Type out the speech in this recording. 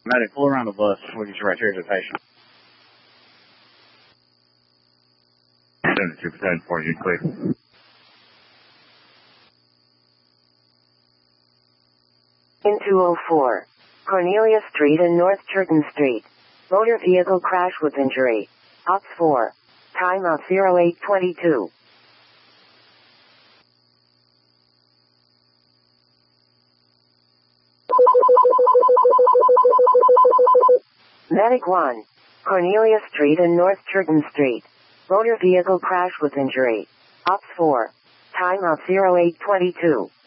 Medic, pull around the bus. We'll get you right here as a patient. 72% for you, clear. In 204, Cornelia Street and North Churton Street. Motor vehicle crash with injury. Ops 4. Timeout 0822. Medic 1. Cornelia Street and North Churton Street. Motor vehicle crash with injury. Ops 4. Timeout 0822.